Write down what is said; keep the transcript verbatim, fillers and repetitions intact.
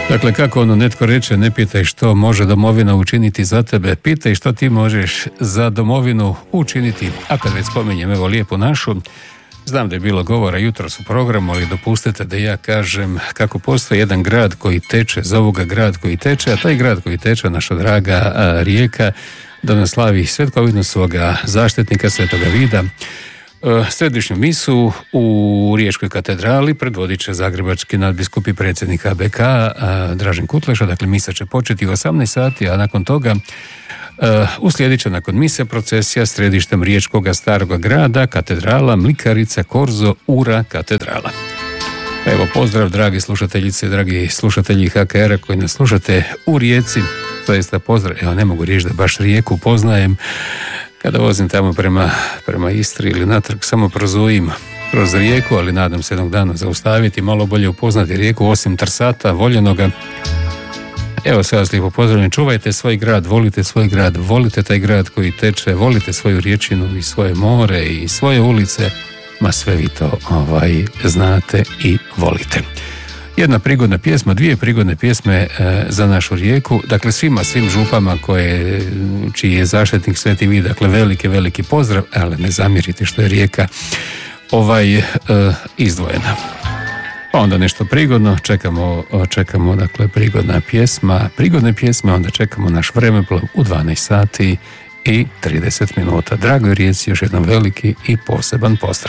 Dakle, kako ono netko reče, ne pitaj što može domovina učiniti za tebe, pitaj što ti možeš za domovinu učiniti. A kad već spominjem evo lijepu našu, znam da je bilo govora jutros u programu, ali dopustite da ja kažem kako postoji jedan grad koji teče, zovu ga grad koji teče, a taj grad koji teče, naša draga a, Rijeka, da nas slavi svetkovinu svoga zaštitnika Svetoga Vida. Središnju misu u Riječkoj katedrali predvodit će zagrebački nadbiskup i predsjednik H B K Dražen Kutleša. Dakle, misa će početi u osamnaest sati, a nakon toga uslijedit će nakon mise procesija središtem Riječkoga staroga grada, katedrala, Mlikarica, Korzo, Ura, katedrala. Evo, pozdrav dragi slušateljice, dragi slušatelji H K R-a koji nas slušate u Rijeci. Zaista pozdrav, evo ne mogu reći da baš Rijeku poznajem. Kada vozim tamo prema, prema Istri ili natrag, samo prozujim kroz Rijeku, ali nadam se jednog dana zaustaviti, malo bolje upoznati Rijeku, osim Trsata, voljenoga. Evo, sve vas lijepo pozdravljam, čuvajte svoj grad, volite svoj grad, volite taj grad koji teče, volite svoju riječinu i svoje more i svoje ulice, ma sve vi to ovaj, znate i volite. Jedna prigodna pjesma, dvije prigodne pjesme e, za našu Rijeku, dakle svima, svim župama koje, čiji je zaštitnik Sveti Vid, dakle veliki, veliki pozdrav, ali ne zamjerite što je Rijeka ovaj e, izdvojena. Pa onda nešto prigodno, čekamo, čekamo dakle prigodna pjesma, prigodne pjesme, onda čekamo naš vremeplov u dvanaest sati i trideset minuta. Dragoj Rijeci još jedan veliki i poseban pozdrav.